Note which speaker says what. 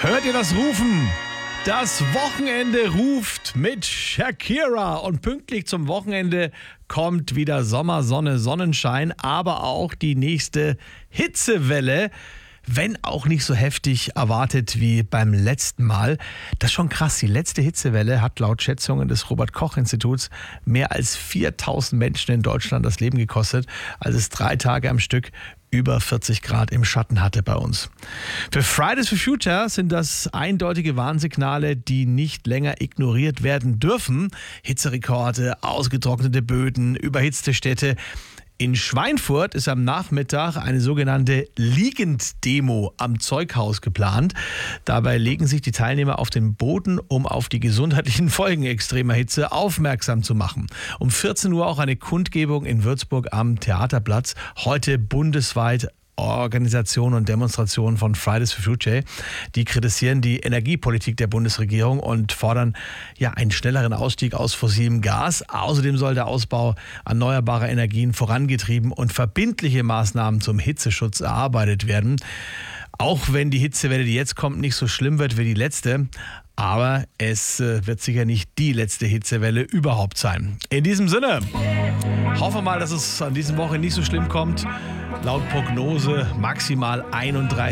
Speaker 1: Hört ihr das Rufen? Das Wochenende ruft mit Shakira und pünktlich zum Wochenende kommt wieder Sommer, Sonne, Sonnenschein, aber auch die nächste Hitzewelle. Wenn auch nicht so heftig erwartet wie beim letzten Mal. Das ist schon krass. Die letzte Hitzewelle hat laut Schätzungen des Robert-Koch-Instituts mehr als 4000 Menschen in Deutschland das Leben gekostet, als es 3 Tage am Stück über 40 Grad im Schatten hatte bei uns. Für Fridays for Future sind das eindeutige Warnsignale, die nicht länger ignoriert werden dürfen. Hitzerekorde, ausgetrocknete Böden, überhitzte Städte. In Schweinfurt ist am Nachmittag eine sogenannte Liegenddemo am Zeughaus geplant. Dabei legen sich die Teilnehmer auf den Boden, um auf die gesundheitlichen Folgen extremer Hitze aufmerksam zu machen. Um 14 Uhr auch eine Kundgebung in Würzburg am Theaterplatz. Heute bundesweit Organisationen und Demonstrationen von Fridays for Future. Die kritisieren die Energiepolitik der Bundesregierung und fordern einen schnelleren Ausstieg aus fossilem Gas. Außerdem soll der Ausbau erneuerbarer Energien vorangetrieben und verbindliche Maßnahmen zum Hitzeschutz erarbeitet werden. Auch wenn die Hitzewelle, die jetzt kommt, nicht so schlimm wird wie die letzte. Aber es wird sicher nicht die letzte Hitzewelle überhaupt sein. In diesem Sinne, hoffen wir mal, dass es an diesem Woche nicht so schlimm kommt. Laut Prognose maximal 31